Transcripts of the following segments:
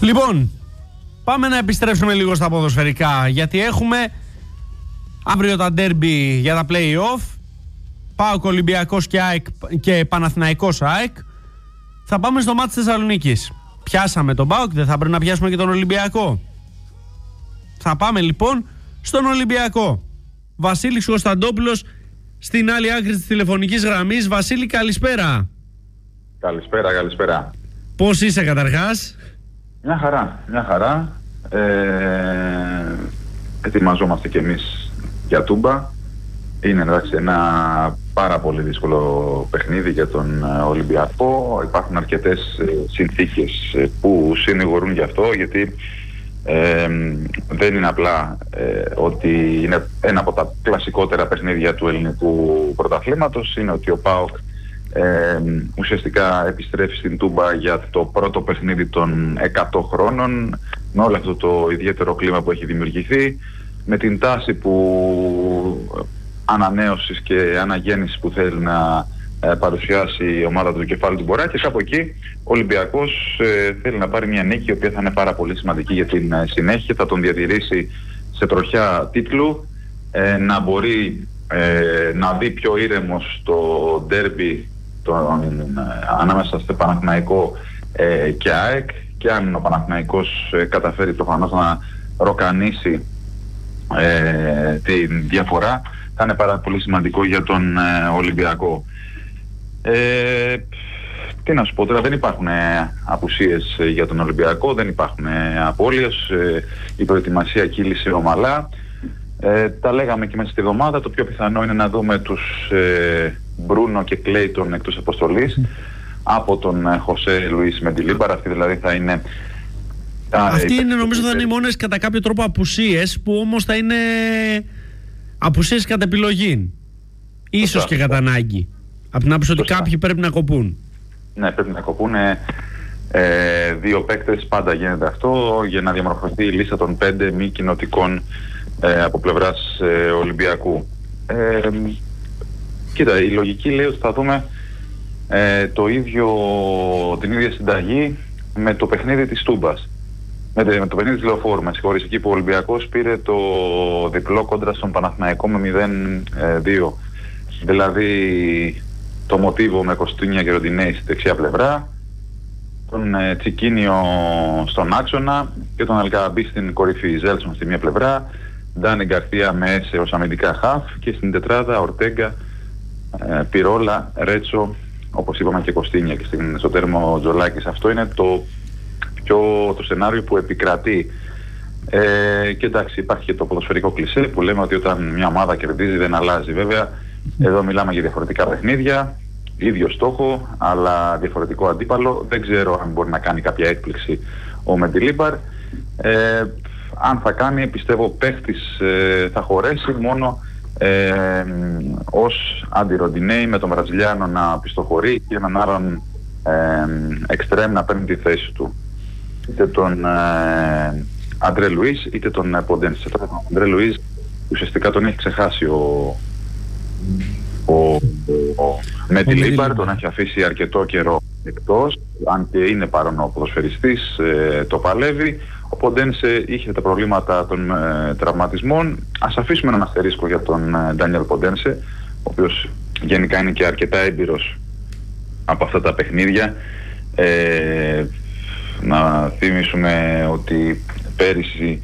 Λοιπόν, πάμε να επιστρέψουμε λίγο στα ποδοσφαιρικά, γιατί έχουμε αύριο τα ντέρμπι για τα play-off. ΠΑΟΚ, Ολυμπιακός και Παναθηναϊκός ΑΕΚ. Θα πάμε στο μάτς της Θεσσαλονίκης. Πιάσαμε τον ΠΑΟΚ, δεν θα πρέπει να πιάσουμε και τον Ολυμπιακό? Θα πάμε λοιπόν στον Ολυμπιακό. Βασίλης Κωνσταντόπουλος στην άλλη άκρη της τηλεφωνικής γραμμής. Βασίλη, καλησπέρα. Καλησπέρα. Πώς είσαι καταρχάς? Μια χαρά. Ετοιμαζόμαστε κι εμείς για Τούμπα. Είναι εντάξει ένα πάρα πολύ δύσκολο παιχνίδι για τον Ολυμπιακό. Υπάρχουν αρκετές συνθήκες που συνηγορούν γι' αυτό, γιατί δεν είναι απλά ότι είναι ένα από τα κλασικότερα παιχνίδια του ελληνικού πρωταθλήματος. Είναι ότι ο ΠΑΟΚ ουσιαστικά επιστρέφει στην Τούμπα για το πρώτο παιχνίδι των 100 χρόνων, με όλο αυτό το ιδιαίτερο κλίμα που έχει δημιουργηθεί, με την τάση ανανέωσης και αναγέννησης που θέλει να παρουσιάσει η ομάδα του κεφάλου του Μπορά, και κάπου εκεί ο Ολυμπιακός θέλει να πάρει μια νίκη η οποία θα είναι πάρα πολύ σημαντική για την συνέχεια, θα τον διατηρήσει σε τροχιά τίτλου, να μπορεί να δει πιο ήρεμος το ντέρμπι ανάμεσα στο Παναθηναϊκό και ΑΕΚ, και αν ο Παναθηναϊκός καταφέρει προφανώς να ροκανίσει τη διαφορά, θα είναι πάρα πολύ σημαντικό για τον Ολυμπιακό. Τι να σου πω τώρα, δεν υπάρχουν απουσίες για τον Ολυμπιακό, δεν υπάρχουν απώλειες, η προετοιμασία κύλησε ομαλά. Τα λέγαμε και μέσα στη εβδομάδα, το πιο πιθανό είναι να δούμε τους Μπρούνο και Κλέιτον εκτός αποστολής από τον Χωσέ Λουίς Μεντιλίμπαρ. Αυτή δηλαδή θα είναι... Αυτοί είναι, νομίζω θα είναι οι μόνες κατά κάποιο τρόπο απουσίες, που όμως θα είναι απουσίες κατά επιλογή, ίσως και κατά ανάγκη, από την άποψη ότι κάποιοι πρέπει να κοπούν. Ναι, πρέπει να κοπούν δύο παίκτες, πάντα γίνεται αυτό, για να διαμορφωθεί η λίστα των 5 μη κοινοτικών από πλευράς Ολυμπιακού. Κοίτα, η λογική λέει ότι θα δούμε την ίδια συνταγή με το παιχνίδι της Τούμπας, με το παιχνίδι της Λεωφόρου, εκεί που ο Ολυμπιακός πήρε το διπλό κόντρα στον Παναθηναϊκό με 0-2. Δηλαδή το μοτίβο με Κωστίνια και Ροντινέη στη δεξιά πλευρά, τον Τσικίνιο στον άξονα και τον Αλκαμπή στην κορυφή, Ζέλσον στη μία πλευρά, Ντάνι Γκαρθία με Έσε ως αμυντικά χαφ, και στην τετράδα Ορτέγκα, Πιρόλα, Ρέτσο, όπως είπαμε, και Κωστίνια, και στο τέρμο Τζολάκης. Αυτό είναι το σενάριο που επικρατεί. Και εντάξει, υπάρχει και το ποδοσφαιρικό κλισέ που λέμε ότι όταν μια ομάδα κερδίζει δεν αλλάζει. Βέβαια, εδώ μιλάμε για διαφορετικά παιχνίδια, ίδιο στόχο, αλλά διαφορετικό αντίπαλο. Δεν ξέρω αν μπορεί να κάνει κάποια έκπληξη ο Μεντιλίμπαρ. Αν θα κάνει, πιστεύω παίχτης θα χωρέσει μόνο ως αντιροντινέι, με τον Βραζιλιάνο να πιστοχωρεί και έναν άλλον εξτρέμ να παίρνει τη θέση του. Είτε τον Αντρέ Λουίς είτε τον Ποντένσε. Τον Αντρέ Λουίς ουσιαστικά τον έχει ξεχάσει ο Μεντιλίμπαρ, τον έχει αφήσει αρκετό καιρό εκτός, αν και είναι παρόν ο ποδοσφαιριστής, το παλεύει. Ο Ποντένσε είχε τα προβλήματα των τραυματισμών. Ας αφήσουμε έναν αστερίσκο για τον Ντάνιελ Ποντένσε, ο οποίος γενικά είναι και αρκετά έμπειρος από αυτά τα παιχνίδια. Να θυμίσουμε ότι πέρυσι,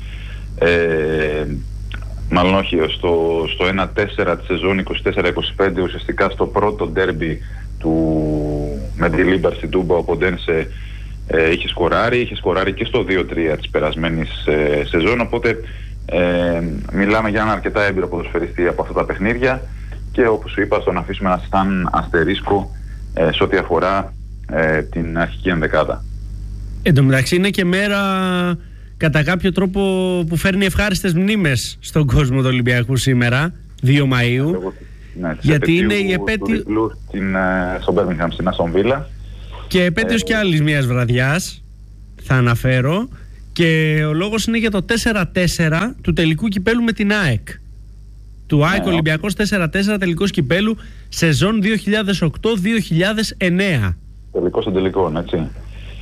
μάλλον όχι, στο 1-4 της σεζόν 24-25, ουσιαστικά στο πρώτο ντέρμπι του Μεντιλίμπαρ στην Τούμπα, ο Ποντένσε είχε σκοράρει και στο 2-3 της περασμένης σεζόν, οπότε μιλάμε για έναν αρκετά έμπειρο ποδοσφαιριστή από αυτά τα παιχνίδια, και όπως σου είπα, στον αφήσουμε ένα σαν αστερίσκο σε ό,τι αφορά την αρχική ενδεκάδα. Εν τω μεταξύ είναι και μέρα κατά κάποιο τρόπο που φέρνει ευχάριστες μνήμες στον κόσμο του Ολυμπιακού σήμερα, 2 Μαΐου. Ναι, γιατί είναι η επέτειο στον Μπέρμιγχαμ, στην Άστον Βίλα. Και επέτειος και άλλης μιας βραδιάς, θα αναφέρω. Και ο λόγος είναι για το 4-4 του τελικού κυπέλου με την ΑΕΚ. Του ΑΕΚ Ολυμπιακός 4-4 τελικός κυπέλου σεζόν 2008-2009. Τελικός των τελικών, έτσι.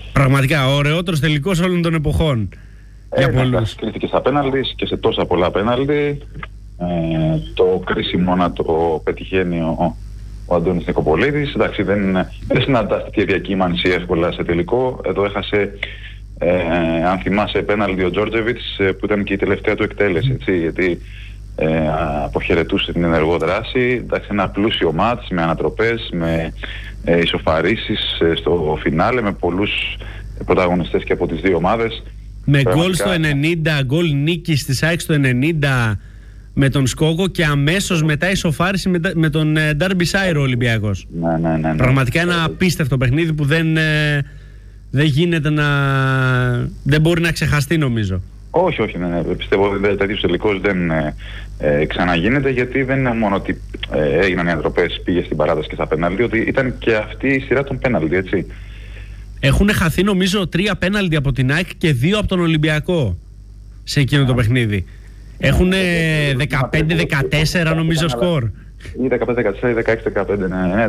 Πραγματικά, ο ωραιότερος τελικός όλων των εποχών. Για πολλούς. Κρίθηκε στα πέναλτι και σε τόσα πολλά πέναλτι. Το κρίσιμο να το πετυχαίνει ο Αντώνης Νικοπολίδης. Εντάξει, δεν συναντάς τέτοια διακύμανση εύκολα σε τελικό. Εδώ έχασε, αν θυμάσαι, πέναλτι ο Τζόρτζεβιτς που ήταν και η τελευταία του εκτέλεση, έτσι, γιατί αποχαιρετούσε την ενεργό δράση. Εντάξει, ένα πλούσιο μάτς με ανατροπές, με ισοφαρίσεις στο φινάλε, με πολλούς πρωταγωνιστές και από τις δύο ομάδες. Με γκολ στο 90, γκολ νίκης της ΑΕΚ στο 90 με τον Σκόκο και αμέσως μετά ισοφάριση με τον Ντάρμπι Σάιρο Ολυμπιακός. Ναι. Πραγματικά ένα απίστευτο παιχνίδι που δεν γίνεται δεν μπορεί να ξεχαστεί, νομίζω. Όχι, ναι. Πιστεύω ότι τέτοιος τελικός δεν ξαναγίνεται, γιατί δεν είναι μόνο ότι έγιναν οι ανατροπές, πήγε στην παράταση και στα πέναλτι, ότι ήταν και αυτή η σειρά των πέναλτι, έτσι. Έχουν χαθεί νομίζω 3 πέναλτι από την ΑΕΚ και 2 από τον Ολυμπιακό σε εκείνο το παιχνίδι. Έχουν 15-14 νομίζω σκορ. Ή 15-14 ή 16-15, ναι,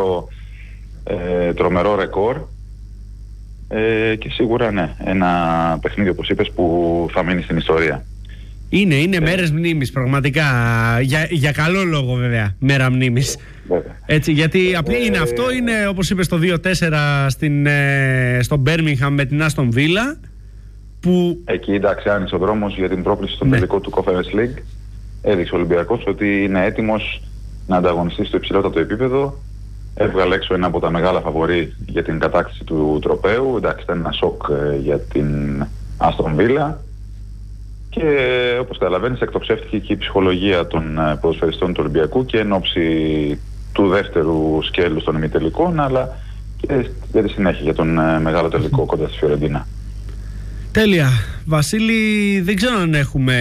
τρομερό ρεκόρ. Και σίγουρα ναι, ένα παιχνίδι όπως είπες που θα μείνει στην ιστορία. Είναι μέρες μνήμης πραγματικά, για καλό λόγο βέβαια, μέρα μνήμης. Έτσι, γιατί είναι αυτό, είναι όπως είπες το 2-4 στο Μπέρμιγχαμ με την Άστον Βίλα, που... Εκεί εντάξει, άνοιξε ο δρόμος για την πρόκληση στον τελικό του Conference League. Έδειξε ο Ολυμπιακός ότι είναι έτοιμος να ανταγωνιστεί στο υψηλότερο επίπεδο. Έβγαλε έξω ένα από τα μεγάλα φαβορί για την κατάκτηση του τροπαίου. Εντάξει, ήταν ένα σοκ για την Άστον Βίλα. Και όπως καταλαβαίνεις, εκτοξεύτηκε και η ψυχολογία των ποδοσφαιριστών του Ολυμπιακού και εν ώψη του δεύτερου σκέλους των ημιτελικών, αλλά και για τη συνέχεια για τον μεγάλο τελικό κοντά στη Φιωρεντίνα. Τέλεια. Βασίλη, δεν ξέρω αν έχουμε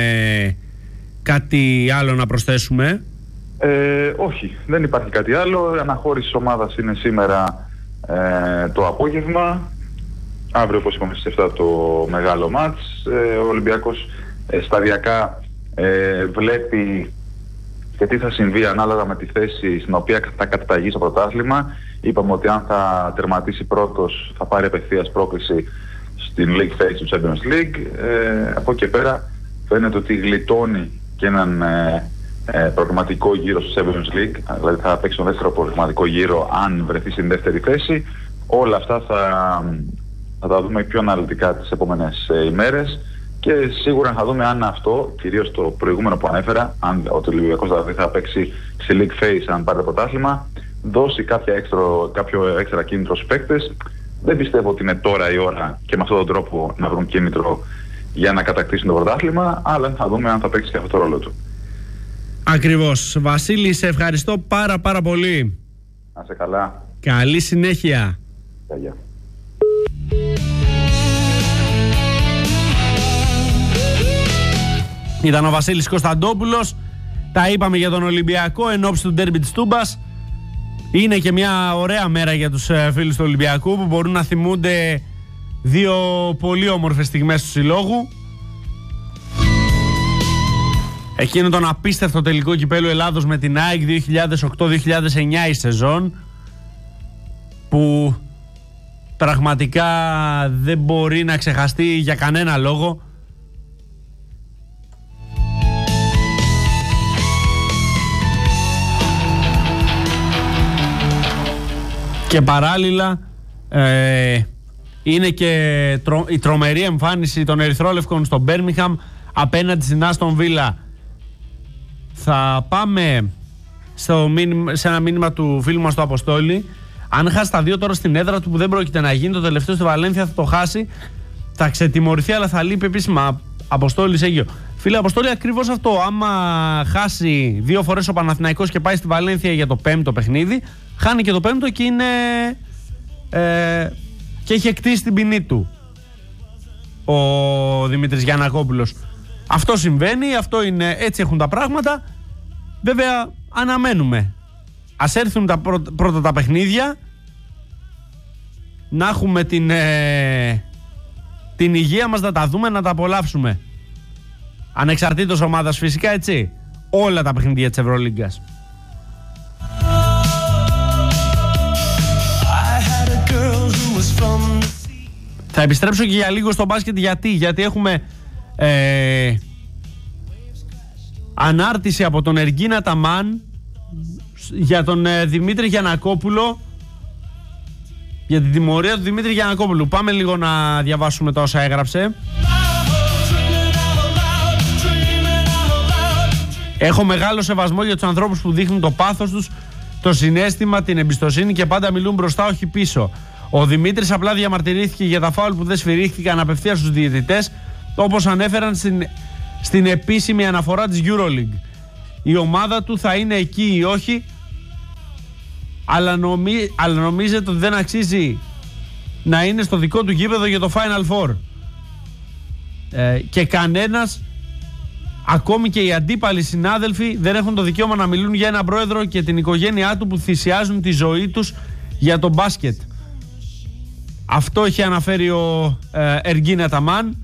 κάτι άλλο να προσθέσουμε. Όχι, δεν υπάρχει κάτι άλλο. Η αναχώρηση της ομάδας είναι σήμερα το απόγευμα. Αύριο, όπως είπαμε, στις 7 το μεγάλο μάτς. Ο Ολυμπιακός σταδιακά βλέπει και τι θα συμβεί ανάλογα με τη θέση στην οποία θα καταταγεί στο πρωτάθλημα. Είπαμε ότι αν θα τερματίσει πρώτος θα πάρει απευθείας πρόκληση στην League Phase του Champions League. Από εκεί πέρα φαίνεται ότι γλιτώνει και έναν προγραμματικό γύρο στο Champions League, δηλαδή θα παίξει τον δεύτερο προγραμματικό γύρο αν βρεθεί στην δεύτερη θέση. Όλα αυτά θα τα δούμε πιο αναλυτικά τις επόμενες ημέρες και σίγουρα θα δούμε αν αυτό, κυρίως το προηγούμενο που ανέφερα, αν ο Ολυμπιακός δηλαδή θα παίξει στη League Phase αν πάρει το πρωτάθλημα, δώσει κάποιο έξτρα κίνητρο στους παίκτες. Δεν πιστεύω ότι είναι τώρα η ώρα και με αυτόν τον τρόπο να βρουν κίνητρο για να κατακτήσουν το πρωτάθλημα, αλλά θα δούμε αν θα παίξει και αυτό το ρόλο του. Ακριβώς. Βασίλη, σε ευχαριστώ πάρα πολύ. Να είσαι καλά. Καλή συνέχεια. Γεια. Ήταν ο Βασίλης Κωνσταντόπουλος. Τα είπαμε για τον Ολυμπιακό εν ώψη του ντέρμπι της Τούμπας. Είναι και μια ωραία μέρα για τους φίλους του Ολυμπιακού που μπορούν να θυμούνται δύο πολύ όμορφες στιγμές του συλλόγου. Εκείνο τον απίστευτο τελικό κυπέλλου Ελλάδος με την ΑΕΚ 2008-2009 η σεζόν, που πραγματικά δεν μπορεί να ξεχαστεί για κανένα λόγο. Και παράλληλα είναι και η τρομερή εμφάνιση των ερυθρόλευκων στο Μπέρμιγχαμ απέναντι στην Άστον Βίλα. Θα πάμε σε ένα μήνυμα του φίλου μας του Αποστόλη. Αν χάσει τα δύο τώρα στην έδρα του, που δεν πρόκειται να γίνει, το τελευταίο στη Βαλένθια θα το χάσει, θα ξετιμωρηθεί, αλλά θα λείπει επίσημα. Αποστόλης Αίγιο. Φίλε Αποστόλη, ακριβώς αυτό. Άμα χάσει δύο φορές ο Παναθηναϊκός και πάει στη Βαλένθια για το πέμπτο παιχνίδι, χάνει και το πέμπτο και είναι και έχει εκτίσει την ποινή του ο Δημήτρης Γιαννακόπουλος. Αυτό συμβαίνει, αυτό είναι, έτσι έχουν τα πράγματα. Βέβαια αναμένουμε. Ας έρθουν πρώτα τα παιχνίδια, να έχουμε την υγεία μας, να τα δούμε, να τα απολαύσουμε. Ανεξαρτήτως ομάδας φυσικά, έτσι. Όλα τα παιχνίδια της Ευρωλίγκας. Θα επιστρέψω και για λίγο στο μπάσκετ. Γιατί έχουμε ανάρτηση από τον Εργίνα Ταμάν για τον Δημήτρη Γιαννακόπουλο, για την τιμωρία του Δημήτρη Γιαννακόπουλου. Πάμε λίγο να διαβάσουμε τα όσα έγραψε. Έχω μεγάλο σεβασμό για τους ανθρώπους που δείχνουν το πάθος τους, το συναίσθημα, την εμπιστοσύνη και πάντα μιλούν μπροστά, όχι πίσω. Ο Δημήτρης απλά διαμαρτυρήθηκε για τα φάουλ που δεν σφυρίχθηκαν απευθείας στους διαιτητές, όπως ανέφεραν στην επίσημη αναφορά της EuroLeague. Η ομάδα του θα είναι εκεί ή όχι, αλλά νομίζετε ότι δεν αξίζει να είναι στο δικό του γήπεδο για το Final Four. Και κανένας, ακόμη και οι αντίπαλοι συνάδελφοι, δεν έχουν το δικαίωμα να μιλούν για έναν πρόεδρο και την οικογένειά του που θυσιάζουν τη ζωή τους για το μπάσκετ. Αυτό έχει αναφέρει ο Εργίνα Ταμάν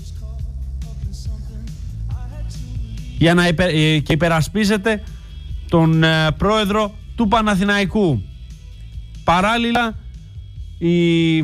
για να και υπερασπίζεται τον πρόεδρο του Παναθηναϊκού. Παράλληλα, η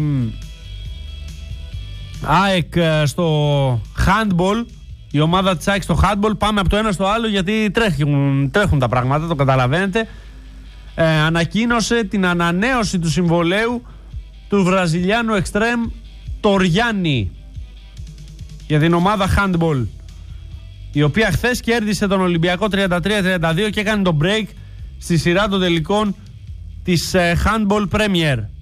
ΑΕΚ στο handball, η ομάδα της ΑΕΚ στο handball, πάμε από το ένα στο άλλο γιατί τρέχουν τα πράγματα, το καταλαβαίνετε, ανακοίνωσε την ανανέωση του συμβολαίου του Βραζιλιάνου εξτρέμ Τοριάννη για την ομάδα handball, η οποία χθες κέρδισε τον Ολυμπιακό 33-32 και έκανε το break στη σειρά των τελικών της handball Premier.